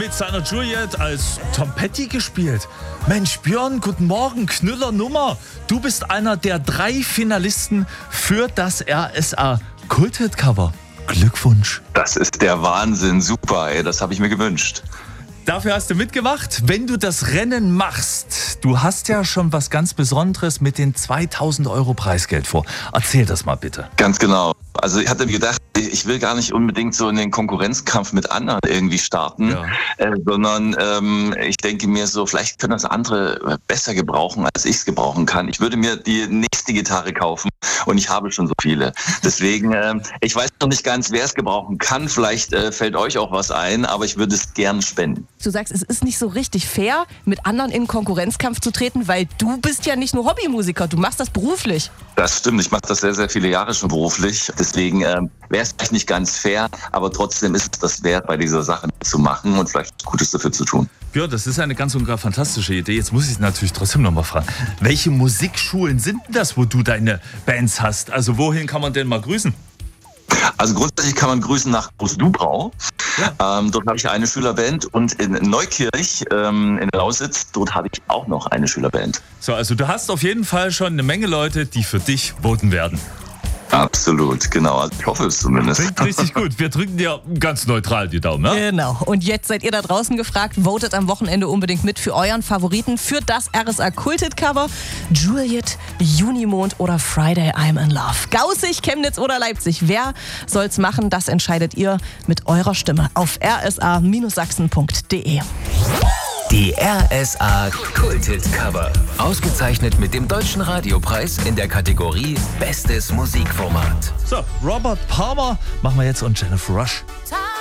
mit seiner Juliet als Tom Petty gespielt. Mensch, Björn, guten Morgen, Knüller Nummer. Du bist einer der 3 Finalisten für das RSA Kulthit-Cover. Glückwunsch. Das ist der Wahnsinn, super, ey, das habe ich mir gewünscht. Dafür hast du mitgemacht, wenn du das Rennen machst. Du hast ja schon was ganz Besonderes mit den 2.000 € Preisgeld vor. Erzähl das mal bitte. Ganz genau. Also ich hatte mir gedacht, ich will gar nicht unbedingt so in den Konkurrenzkampf mit anderen irgendwie starten, sondern ich denke mir so, vielleicht können das andere besser gebrauchen, als ich es gebrauchen kann. Ich würde mir die nächste Gitarre kaufen und ich habe schon so viele. Deswegen, ich weiß noch nicht ganz, wer es gebrauchen kann. Vielleicht fällt euch auch was ein, aber ich würde es gern spenden. Du sagst, es ist nicht so richtig fair, mit anderen in Konkurrenzkampf zu treten, weil du bist ja nicht nur Hobbymusiker, du machst das beruflich. Das stimmt, ich mache das sehr, sehr viele Jahre schon beruflich. Deswegen wäre es vielleicht nicht ganz fair, aber trotzdem ist es das wert, bei dieser Sache zu machen und vielleicht was Gutes dafür zu tun. Ja, das ist eine ganz und gar fantastische Idee. Jetzt muss ich natürlich trotzdem noch mal fragen, welche Musikschulen sind denn das, wo du deine Bands hast? Also wohin kann man denn mal grüßen? Also grundsätzlich kann man grüßen nach Groß-Dubrau. Ja. Dort habe ich eine Schülerband und in Neukirch in Lausitz, dort habe ich auch noch eine Schülerband. So, also du hast auf jeden Fall schon eine Menge Leute, die für dich voten werden. Absolut, genau. Also ich hoffe es zumindest. Klingt richtig gut. Wir drücken dir ganz neutral die Daumen, ne? Genau. Und jetzt seid ihr da draußen gefragt. Votet am Wochenende unbedingt mit für euren Favoriten, für das RSA Kulthit-Cover. Juliet, Junimond oder Friday I'm in Love. Gaußig, Chemnitz oder Leipzig. Wer soll's machen? Das entscheidet ihr mit eurer Stimme auf rsa-sachsen.de. Die RSA Kulthit-Cover. Ausgezeichnet mit dem Deutschen Radiopreis in der Kategorie Bestes Musikformat. So, Robert Palmer machen wir jetzt und Jennifer Rush.